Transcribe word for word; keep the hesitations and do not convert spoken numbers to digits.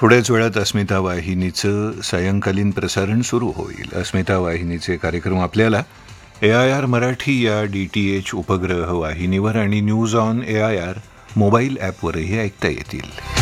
थोड्याच वेळात अस्मिता वाहिनीचं सायंकालीन प्रसारण सुरू होईल. अस्मिता वाहिनीचे कार्यक्रम आपल्याला ए आय आर मराठी या डी टी एच उपग्रह वाहिनीवर आणि news on A I R mobile ॲपवरही ऐकता येतील.